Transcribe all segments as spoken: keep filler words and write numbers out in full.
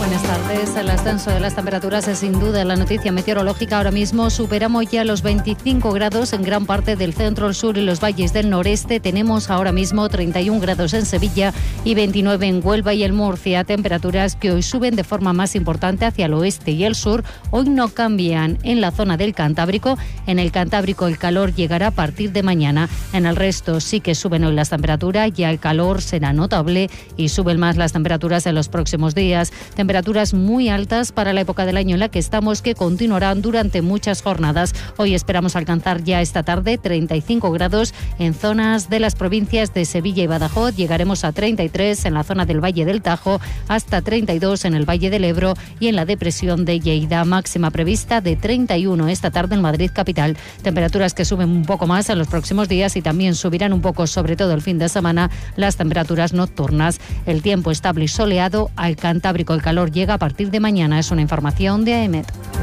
buenas tardes. El ascenso de las temperaturas es sin duda la noticia meteorológica. Ahora mismo superamos ya los veinticinco grados en gran parte del centro, el sur y los valles del noreste. Tenemos ahora mismo treinta y un grados en Sevilla y veintinueve en Huelva y en Murcia. Temperaturas que hoy suben de forma más importante hacia el oeste y el sur. Hoy no cambian en la zona del Cantábrico. En el Cantábrico el calor llegará a partir de mañana. En el resto sí que suben hoy las temperaturas. Ya el calor será notable y suben más las temperaturas en los próximos días. Temperaturas muy altas para la época del año en la que estamos, que continuarán durante muchas jornadas. Hoy esperamos alcanzar ya esta tarde treinta y cinco grados en zonas de las provincias de Sevilla y Badajoz. Llegaremos a treinta y tres en la zona del Valle del Tajo, hasta treinta y dos en el Valle del Ebro y en la depresión de Lleida. Máxima prevista de treinta y uno esta tarde en Madrid capital. Temperaturas que suben un poco más en los próximos días y también subirán un poco, sobre todo el fin de semana, las temperaturas nocturnas. El tiempo estable y soleado. Al Cantábrico el calor llega a partir de mañana. Es una información de AEMET.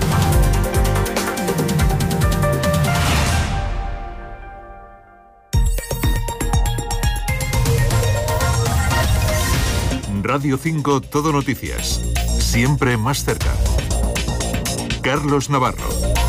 Radio cinco Todo Noticias. Siempre más cerca. Carlos Navarro.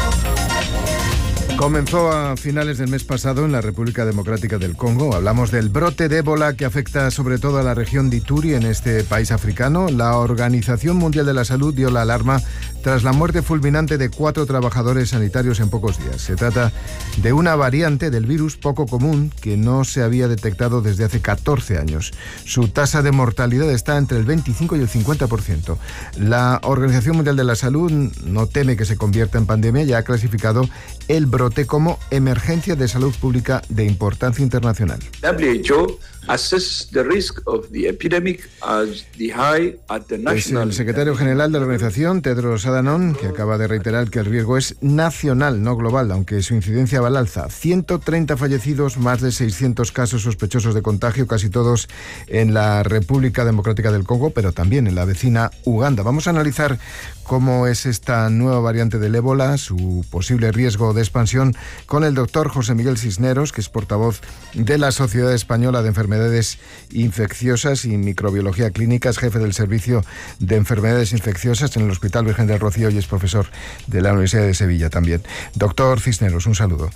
Comenzó a finales del mes pasado en la República Democrática del Congo. Hablamos del brote de ébola que afecta sobre todo a la región de Ituri, en este país africano. La Organización Mundial de la Salud dio la alarma tras la muerte fulminante de cuatro trabajadores sanitarios en pocos días. Se trata de una variante del virus poco común que no se había detectado desde hace catorce años. Su tasa de mortalidad está entre el veinticinco y el cincuenta por ciento. La Organización Mundial de la Salud no teme que se convierta en pandemia y ha clasificado el brote como emergencia de salud pública de importancia internacional. W H O assesses the risk of the epidemic as the high at the national. Es el secretario general de la organización, Tedros Adhanom, que acaba de reiterar que el riesgo es nacional, no global, aunque su incidencia va al alza. ciento treinta fallecidos, más de seiscientos casos sospechosos de contagio, casi todos en la República Democrática del Congo, pero también en la vecina Uganda. Vamos a analizar cómo es esta nueva variante del ébola, su posible riesgo de expansión, con el doctor José Miguel Cisneros, que es portavoz de la Sociedad Española de Enfermedades Infecciosas y Microbiología Clínica, es jefe del Servicio de Enfermedades Infecciosas en el Hospital Virgen del Rocío y es profesor de la Universidad de Sevilla también. Doctor Cisneros, un saludo.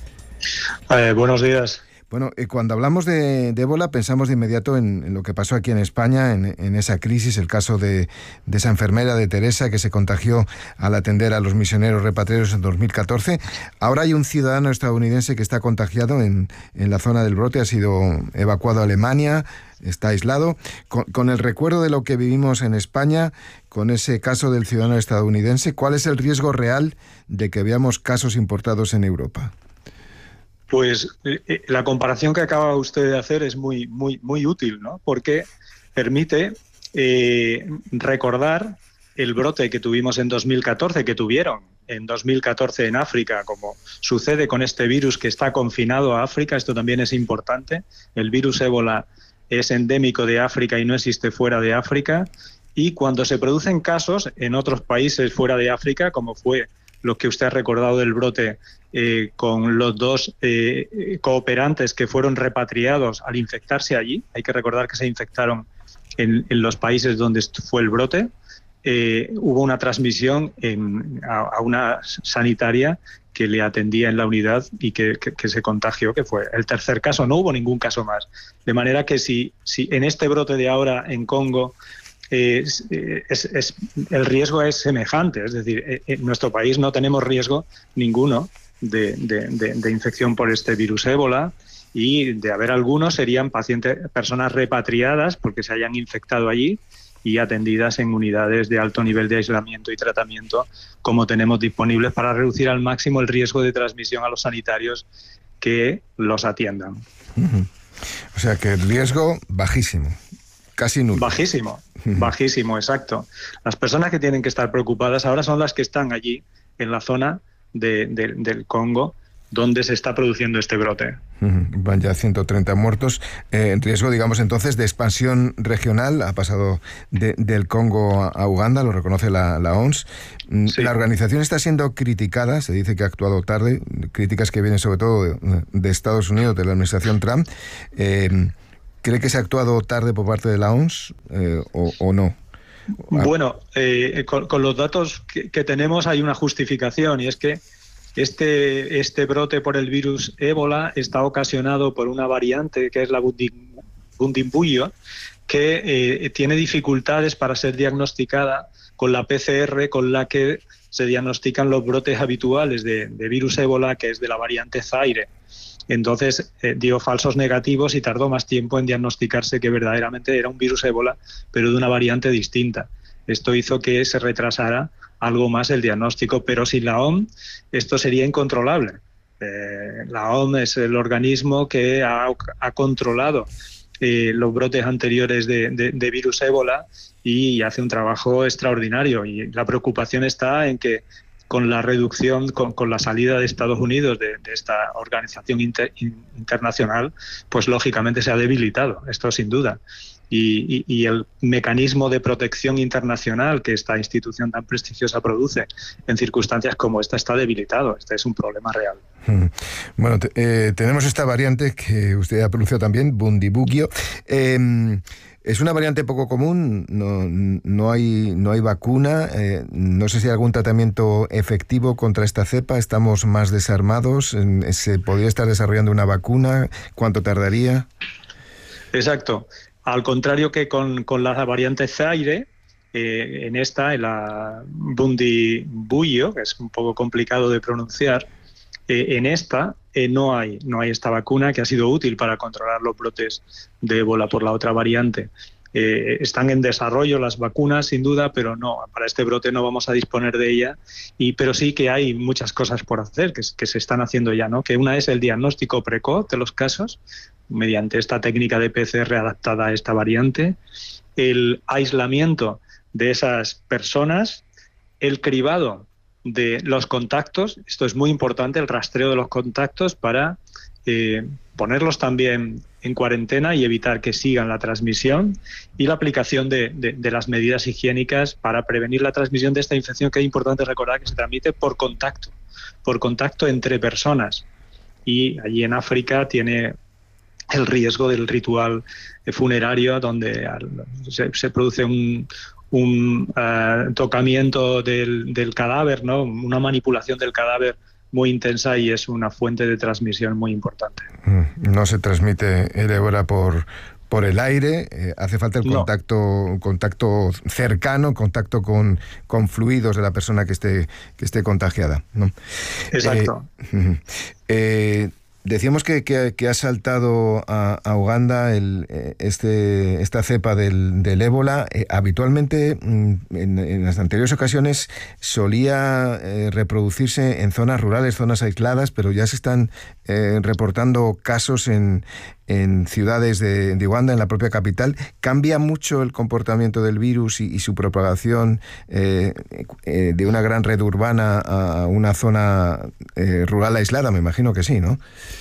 Eh, buenos días. Bueno, eh, cuando hablamos de, de ébola pensamos de inmediato en, en lo que pasó aquí en España, en, en esa crisis, el caso de, de esa enfermera de Teresa que se contagió al atender a los misioneros repatriados en dos mil catorce. Ahora hay un ciudadano estadounidense que está contagiado en, en la zona del brote, ha sido evacuado a Alemania, está aislado. Con, con el recuerdo de lo que vivimos en España, con ese caso del ciudadano estadounidense, ¿cuál es el riesgo real de que veamos casos importados en Europa? Pues eh, la comparación que acaba usted de hacer es muy, muy, muy útil, ¿no? Porque permite eh, recordar el brote que tuvimos en dos mil catorce, que tuvieron en dos mil catorce en África, como sucede con este virus que está confinado a África. Esto también es importante. El virus ébola es endémico de África y no existe fuera de África. Y cuando se producen casos en otros países fuera de África, como fue lo que usted ha recordado del brote eh, con los dos eh, cooperantes que fueron repatriados al infectarse allí. Hay que recordar que se infectaron en, en los países donde fue el brote. Eh, hubo una transmisión en, a, a una sanitaria que le atendía en la unidad y que, que, que se contagió, que fue el tercer caso. No hubo ningún caso más. De manera que si, si en este brote de ahora en Congo Es, es, es, el riesgo es semejante, es decir, en nuestro país no tenemos riesgo ninguno de, de, de, de infección por este virus ébola, y de haber algunos serían pacientes, personas repatriadas porque se hayan infectado allí y atendidas en unidades de alto nivel de aislamiento y tratamiento, como tenemos disponibles, para reducir al máximo el riesgo de transmisión a los sanitarios que los atiendan. Uh-huh. O sea que el riesgo bajísimo. Casi nulo. Bajísimo, bajísimo, exacto. Las personas que tienen que estar preocupadas ahora son las que están allí, en la zona de, de, del Congo, donde se está produciendo este brote. Van ya ciento treinta muertos. Eh, en riesgo, digamos, entonces, de expansión regional. Ha pasado de, del Congo a Uganda, lo reconoce la, la O M S. Sí. La organización está siendo criticada, se dice que ha actuado tarde, críticas que vienen sobre todo de, de Estados Unidos, de la administración Trump. Eh, ¿Cree que se ha actuado tarde por parte de la O M S eh, o, o no? Bueno, eh, con, con los datos que, que tenemos hay una justificación, y es que este, este brote por el virus ébola está ocasionado por una variante que es la Bundibugyo, que eh, tiene dificultades para ser diagnosticada con la P C R con la que se diagnostican los brotes habituales de, de virus ébola, que es de la variante Zaire. Entonces eh, dio falsos negativos y tardó más tiempo en diagnosticarse que verdaderamente era un virus ébola, pero de una variante distinta. Esto hizo que se retrasara algo más el diagnóstico, pero sin la O M esto sería incontrolable. Eh, la O M es el organismo que ha, ha controlado eh, los brotes anteriores de, de, de virus ébola y hace un trabajo extraordinario. Y la preocupación está en que con la reducción, con, con la salida de Estados Unidos de, de esta organización inter, internacional, pues lógicamente se ha debilitado, esto sin duda. Y, y, y el mecanismo de protección internacional que esta institución tan prestigiosa produce en circunstancias como esta está debilitado. Este es un problema real. Bueno, te, eh, tenemos esta variante que usted ha pronunciado también, Bundibugyo. Eh, Es una variante poco común, no, no, hay, no hay vacuna, eh, no sé si hay algún tratamiento efectivo contra esta cepa, estamos más desarmados, ¿se podría estar desarrollando una vacuna? ¿Cuánto tardaría? Exacto, al contrario que con, con la variante Zaire, eh, en esta, en la Bundibugyo, que es un poco complicado de pronunciar, eh, en esta eh, no hay no hay esta vacuna que ha sido útil para controlar los brotes de ébola por la otra variante. Eh, están en desarrollo las vacunas, sin duda, pero no, para este brote no vamos a disponer de ella, y, pero sí que hay muchas cosas por hacer, que, que se están haciendo ya, ¿no? Que una es el diagnóstico precoz de los casos, mediante esta técnica de P C R adaptada a esta variante, el aislamiento de esas personas, el cribado de los contactos, esto es muy importante, el rastreo de los contactos para eh, ponerlos también en cuarentena y evitar que sigan la transmisión, y la aplicación de, de, de las medidas higiénicas para prevenir la transmisión de esta infección, que es importante recordar que se transmite por contacto, por contacto entre personas. Y allí en África tiene el riesgo del ritual funerario, donde se, se produce un, un uh, tocamiento del, del cadáver, ¿no? Una manipulación del cadáver muy intensa, y es una fuente de transmisión muy importante. No se transmite el ébola por, por el aire, eh, hace falta el contacto, no. contacto cercano, contacto con, con fluidos de la persona que esté, que esté contagiada, ¿no? Exacto. Eh, eh, Decíamos que, que, que ha saltado a, a Uganda el, este, esta cepa del, del ébola. Eh, habitualmente, en, en las anteriores ocasiones, solía eh, reproducirse en zonas rurales, zonas aisladas, pero ya se están eh, reportando casos en, en ciudades de, de Uganda, en la propia capital. ¿Cambia mucho el comportamiento del virus y, y su propagación eh, eh, de una gran red urbana a una zona eh, rural aislada? Me imagino que sí, ¿no?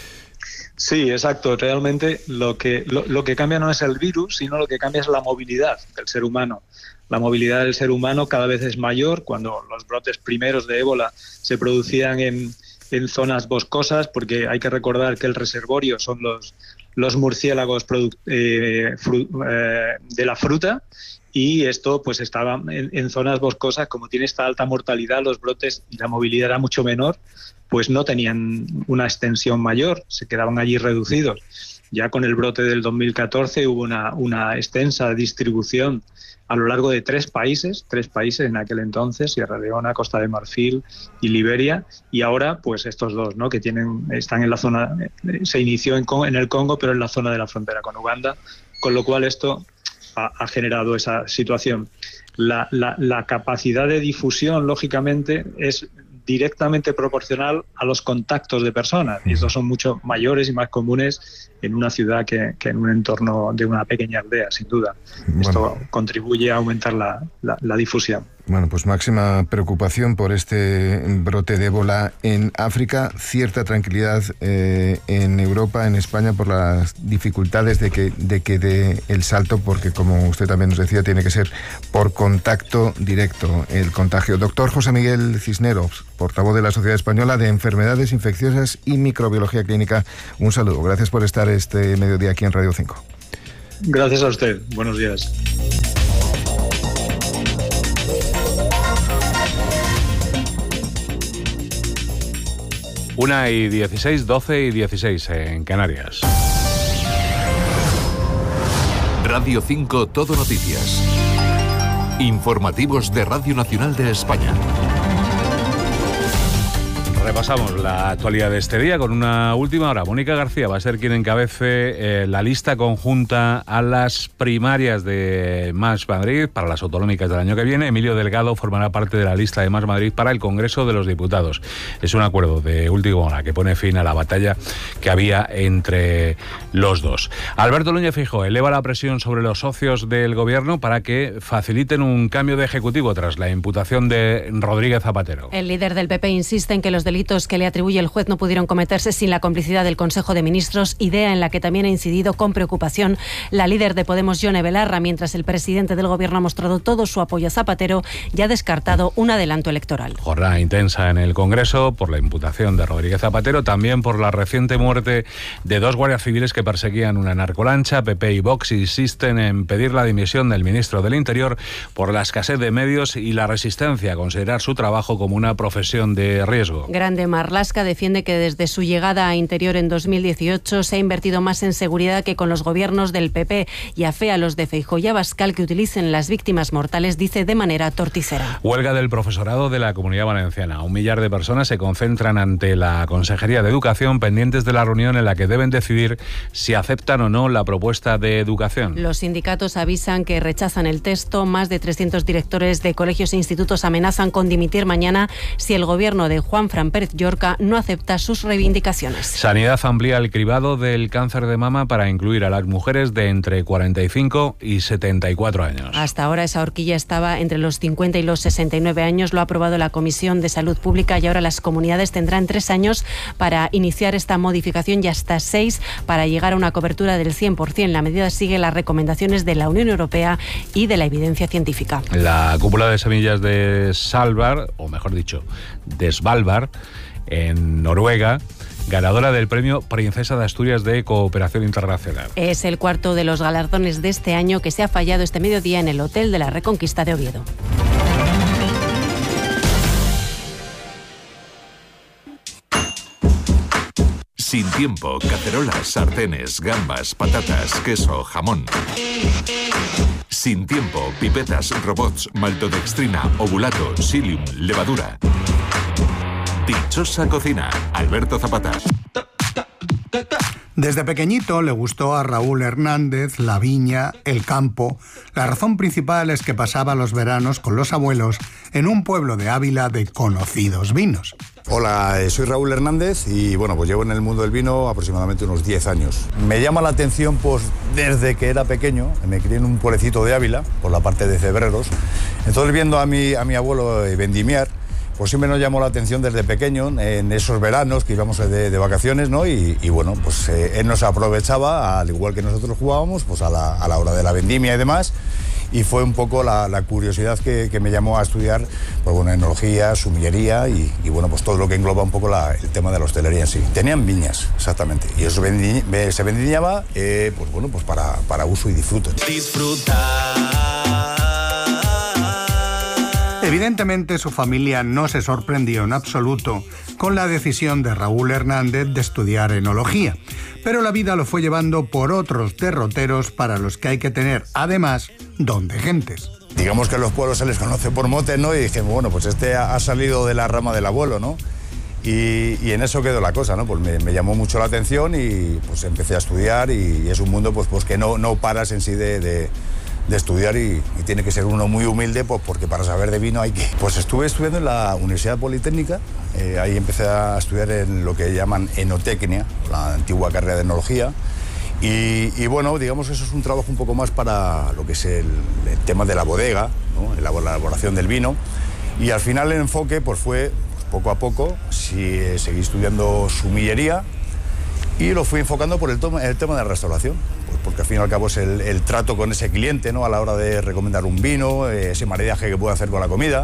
Sí, exacto. Realmente lo que, lo, lo que cambia no es el virus, sino lo que cambia es la movilidad del ser humano. La movilidad del ser humano cada vez es mayor. Cuando los brotes primeros de ébola se producían en, en zonas boscosas, porque hay que recordar que el reservorio son los, los murciélagos produc- eh, fru- eh, de la fruta, y esto pues estaba en, en zonas boscosas. Como tiene esta alta mortalidad, los brotes y la movilidad era mucho menor, pues no tenían una extensión mayor, se quedaban allí reducidos. Ya con el brote del dos mil catorce hubo una, una extensa distribución a lo largo de tres países, tres países en aquel entonces, Sierra Leona, Costa de Marfil y Liberia, y ahora pues estos dos, ¿no? Que tienen, están en la zona, se inició en, en el Congo, pero en la zona de la frontera con Uganda, con lo cual esto ha, ha generado esa situación. La, la, la capacidad de difusión, lógicamente, es directamente proporcional a los contactos de personas, y estos son mucho mayores y más comunes en una ciudad que, que en un entorno de una pequeña aldea, sin duda. Bueno, esto contribuye a aumentar la, la, la difusión. Bueno, pues máxima preocupación por este brote de ébola en África, cierta tranquilidad eh, en Europa, en España, por las dificultades de que de que dé el salto, porque como usted también nos decía, tiene que ser por contacto directo el contagio. Doctor José Miguel Cisneros, portavoz de la Sociedad Española de Enfermedades Infecciosas y Microbiología Clínica, un saludo. Gracias por estar este mediodía aquí en Radio cinco. Gracias a usted. Buenos días. Una y dieciséis, doce y dieciséis en Canarias. Radio cinco Todo Noticias. Informativos de Radio Nacional de España. Repasamos la actualidad de este día con una última hora. Mónica García va a ser quien encabece eh, la lista conjunta a las primarias de Más Madrid para las autonómicas del año que viene. Emilio Delgado formará parte de la lista de Más Madrid para el Congreso de los Diputados. Es un acuerdo de última hora que pone fin a la batalla que había entre los dos. Alberto Núñez Feijóo eleva la presión sobre los socios del Gobierno para que faciliten un cambio de ejecutivo tras la imputación de Rodríguez Zapatero. El líder del P P insiste en que los delitos que le atribuye el juez no pudieron cometerse sin la complicidad del Consejo de Ministros, idea en la que también ha incidido con preocupación la líder de Podemos, Yone Belarra, mientras el presidente del Gobierno ha mostrado todo su apoyo a Zapatero y ha descartado un adelanto electoral. Jornada intensa en el Congreso por la imputación de Rodríguez Zapatero, también por la reciente muerte de dos guardias civiles que perseguían una narcolancha. P P y Vox insisten en pedir la dimisión del ministro del Interior por la escasez de medios y la resistencia a considerar su trabajo como una profesión de riesgo. Grande Marlaska defiende que desde su llegada a Interior en dos mil dieciocho se ha invertido más en seguridad que con los gobiernos del P P y afea a los de Feijóo y Abascal que utilicen las víctimas mortales, dice, de manera torticera. Huelga del profesorado de la Comunidad Valenciana. Un millar de personas se concentran ante la Consejería de Educación pendientes de la reunión en la que deben decidir si aceptan o no la propuesta de educación. Los sindicatos avisan que rechazan el texto. Más de trescientos directores de colegios e institutos amenazan con dimitir mañana si el gobierno de Juanfran Pérez Llorca no acepta sus reivindicaciones. Sanidad amplía el cribado del cáncer de mama para incluir a las mujeres de entre cuarenta y cinco y setenta y cuatro años. Hasta ahora esa horquilla estaba entre los cincuenta y los sesenta y nueve años. Lo ha aprobado la Comisión de Salud Pública y ahora las comunidades tendrán tres años para iniciar esta modificación y hasta seis para llegar a una cobertura del cien por ciento. La medida sigue las recomendaciones de la Unión Europea y de la evidencia científica. La cúpula de semillas de Svalbard, o mejor dicho, de Svalbard, en Noruega, ganadora del premio Princesa de Asturias de Cooperación Internacional. Es el cuarto de los galardones de este año que se ha fallado este mediodía en el Hotel de la Reconquista de Oviedo. Sin tiempo, cacerolas, sartenes, gambas, patatas, queso, jamón. Sin tiempo, pipetas, robots, maltodextrina, ovulato, psyllium, levadura. Dichosa cocina, Alberto Zapata. Desde pequeñito le gustó a Raúl Hernández la viña, el campo. La razón principal es que pasaba los veranos con los abuelos en un pueblo de Ávila de conocidos vinos. Hola, soy Raúl Hernández y bueno, pues llevo en el mundo del vino aproximadamente unos diez años. Me llama la atención pues desde que era pequeño, me crié en un pueblecito de Ávila, por la parte de Cebreros. Entonces viendo a mi, a mi abuelo vendimiar, pues siempre nos llamó la atención desde pequeño, en esos veranos que íbamos de, de vacaciones, ¿no? Y, y bueno, pues eh, él nos aprovechaba, al igual que nosotros jugábamos, pues a la, a la hora de la vendimia y demás. Y fue un poco la, la curiosidad que, que me llamó a estudiar, pues bueno, enología, sumillería y, y bueno, pues todo lo que engloba un poco la, el tema de la hostelería en sí. Tenían viñas, exactamente, y eso vendi, se vendimiaba, eh, pues bueno, pues para, para uso y disfrute. Disfrutar. Evidentemente su familia no se sorprendió en absoluto con la decisión de Raúl Hernández de estudiar enología, pero la vida lo fue llevando por otros derroteros para los que hay que tener, además, don de gentes. Digamos que en los pueblos se les conoce por motes, ¿no? Y dije, bueno, pues este ha salido de la rama del abuelo, ¿no? Y, y en eso quedó la cosa, ¿no? Pues me, me llamó mucho la atención y pues empecé a estudiar y, y es un mundo pues, pues que no, no paras en sí de... de de estudiar y, y tiene que ser uno muy humilde pues porque para saber de vino hay que... Pues estuve estudiando en la Universidad Politécnica, eh, ahí empecé a estudiar en lo que llaman enotecnia, la antigua carrera de enología, y, y bueno, digamos que eso es un trabajo un poco más para lo que es el, el tema de la bodega, ¿no? La elaboración del vino, y al final el enfoque pues fue pues, poco a poco, sí, seguí estudiando sumillería y lo fui enfocando por el, toma, el tema de la restauración. Porque al fin y al cabo es el, el trato con ese cliente, ¿no? A la hora de recomendar un vino, eh, ese maridaje que puede hacer con la comida.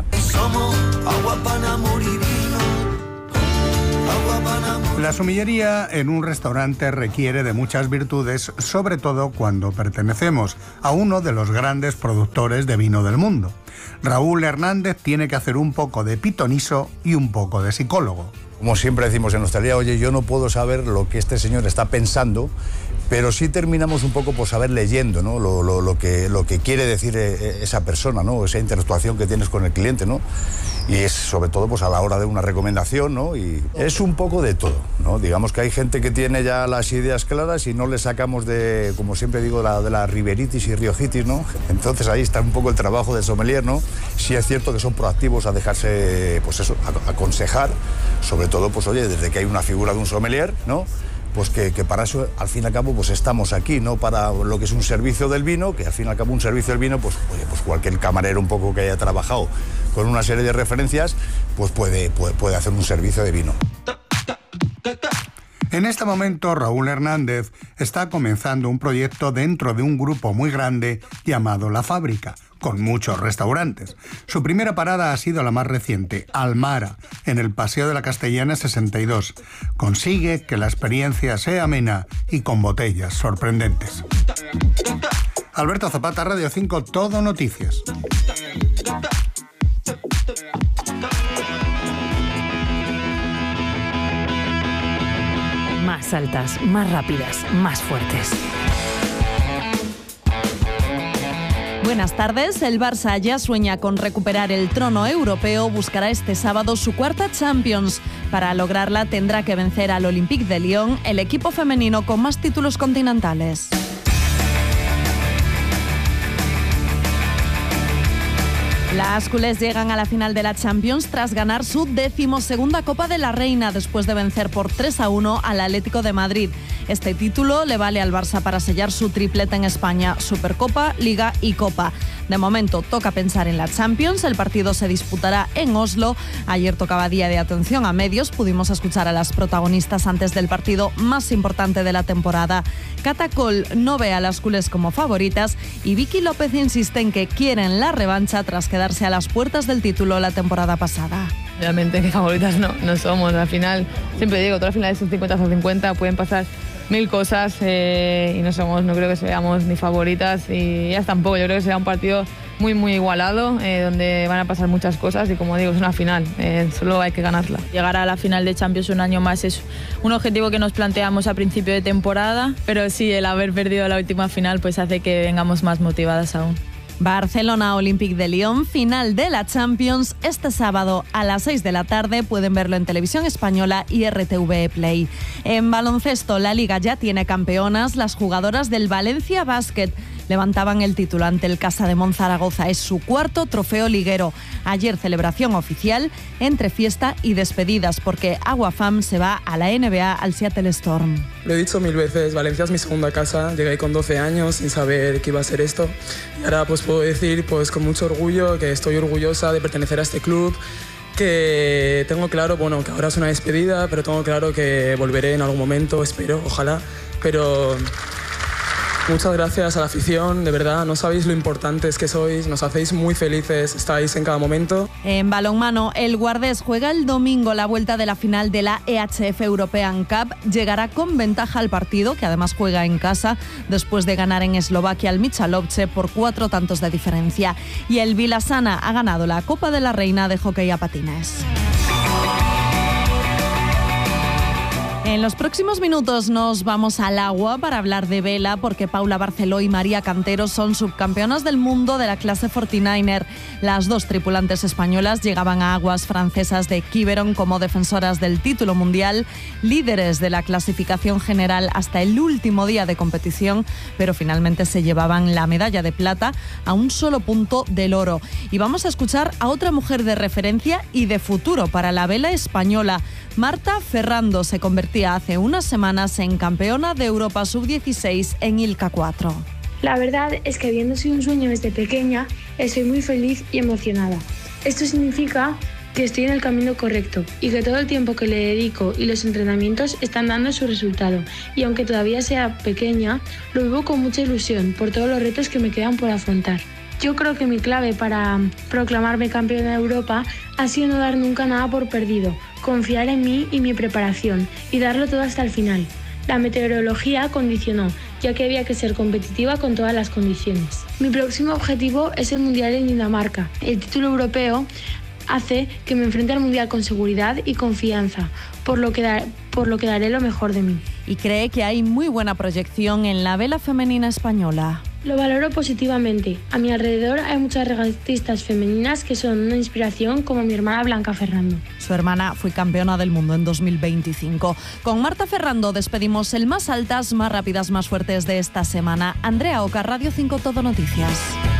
La sumillería en un restaurante requiere de muchas virtudes, sobre todo cuando pertenecemos a uno de los grandes productores de vino del mundo. Raúl Hernández tiene que hacer un poco de pitoniso y un poco de psicólogo. Como siempre decimos en hostelería, oye, yo no puedo saber lo que este señor está pensando, pero sí terminamos un poco por saber leyendo, ¿no? Lo, lo, lo, que, lo que quiere decir esa persona, ¿no? Esa interactuación que tienes con el cliente, ¿no? Y es sobre todo pues, a la hora de una recomendación, ¿no? Y es un poco de todo, ¿no? Digamos que hay gente que tiene ya las ideas claras y no le sacamos de, como siempre digo, la, de la riberitis y riojitis, ¿no? Entonces ahí está un poco el trabajo del sommelier, ¿no? Sí es cierto que son proactivos a dejarse, pues eso, a, a aconsejar, sobre todo, pues oye, desde que hay una figura de un sommelier, ¿no? Pues que, que para eso, al fin y al cabo, pues estamos aquí, no para lo que es un servicio del vino, que al fin y al cabo un servicio del vino, pues, oye, pues cualquier camarero un poco que haya trabajado con una serie de referencias, pues puede, puede, puede hacer un servicio de vino. En este momento, Raúl Hernández está comenzando un proyecto dentro de un grupo muy grande llamado La Fábrica, con muchos restaurantes. Su primera parada ha sido la más reciente, Almara, en el Paseo de la Castellana sesenta y dos. Consigue que la experiencia sea amena y con botellas sorprendentes. Alberto Zapata, Radio cinco, Todo Noticias. Más altas, más rápidas, más fuertes. Buenas tardes. El Barça ya sueña con recuperar el trono europeo. Buscará este sábado su cuarta Champions. Para lograrla tendrá que vencer al Olympique de Lyon, el equipo femenino con más títulos continentales. Las culés llegan a la final de la Champions tras ganar su decimosegunda Copa de la Reina después de vencer por tres a uno al Atlético de Madrid. Este título le vale al Barça para sellar su tripleta en España, Supercopa, Liga y Copa. De momento toca pensar en la Champions, el partido se disputará en Oslo. Ayer tocaba día de atención a medios, pudimos escuchar a las protagonistas antes del partido más importante de la temporada. Catacol no ve a las culés como favoritas y Vicky López insiste en que quieren la revancha tras quedarse a las puertas del título la temporada pasada. Realmente que favoritas no, no somos. Al final, siempre digo, todas las finales son cincuenta a cincuenta, pueden pasar mil cosas eh, y no somos, no creo que seamos ni favoritas y ellas tampoco. Yo creo que será un partido muy muy igualado, eh, donde van a pasar muchas cosas y como digo, es una final, eh, solo hay que ganarla. Llegar a la final de Champions un año más es un objetivo que nos planteamos a principio de temporada, pero sí, el haber perdido la última final pues hace que vengamos más motivadas aún. Barcelona Olympique de Lyon, final de la Champions, este sábado a las seis de la tarde. Pueden verlo en Televisión Española y R T V Play. En baloncesto, la Liga ya tiene campeonas. Las jugadoras del Valencia Basket levantaban el título ante el Casa de Monzaragoza. Es su cuarto trofeo liguero. Ayer celebración oficial entre fiesta y despedidas porque Aguafam se va a la N B A al Seattle Storm. Lo he dicho mil veces, Valencia es mi segunda casa. Llegué con doce años sin saber que iba a ser esto. Y ahora pues puedo decir pues con mucho orgullo que estoy orgullosa de pertenecer a este club, que tengo claro, bueno, que ahora es una despedida, pero tengo claro que volveré en algún momento, espero, ojalá, pero muchas gracias a la afición, de verdad, no sabéis lo importantes que sois, nos hacéis muy felices, estáis en cada momento. En balonmano, el Guardés juega el domingo la vuelta de la final de la E H F European Cup. Llegará con ventaja al partido, que además juega en casa, después de ganar en Eslovaquia al Michalovce por cuatro tantos de diferencia. Y el Vilasana ha ganado la Copa de la Reina de hockey a patines. En los próximos minutos nos vamos al agua para hablar de vela, porque Paula Barceló y María Cantero son subcampeonas del mundo de la clase cuarenta y nueve. Las dos tripulantes españolas llegaban a aguas francesas de Quiberon como defensoras del título mundial, líderes de la clasificación general hasta el último día de competición, pero finalmente se llevaban la medalla de plata a un solo punto del oro. Y vamos a escuchar a otra mujer de referencia y de futuro para la vela española. Marta Ferrando se convertía hace unas semanas en campeona de Europa sub dieciséis en Ilka cuatro. La verdad es que habiendo sido un sueño desde pequeña, estoy muy feliz y emocionada. Esto significa que estoy en el camino correcto y que todo el tiempo que le dedico y los entrenamientos están dando su resultado. Y aunque todavía sea pequeña, lo vivo con mucha ilusión por todos los retos que me quedan por afrontar. Yo creo que mi clave para proclamarme campeona de Europa ha sido no dar nunca nada por perdido, confiar en mí y mi preparación y darlo todo hasta el final. La meteorología condicionó, ya que había que ser competitiva con todas las condiciones. Mi próximo objetivo es el Mundial en Dinamarca. El título europeo hace que me enfrente al Mundial con seguridad y confianza, por lo que, da, por lo que daré lo mejor de mí. Y cree que hay muy buena proyección en la vela femenina española. Lo valoro positivamente. A mi alrededor hay muchas regatistas femeninas que son una inspiración, como mi hermana Blanca Ferrando. Su hermana fue campeona del mundo en dos mil veinticinco. Con Marta Ferrando despedimos el más altas, más rápidas, más fuertes de esta semana. Andrea Oca, Radio cinco Todo Noticias.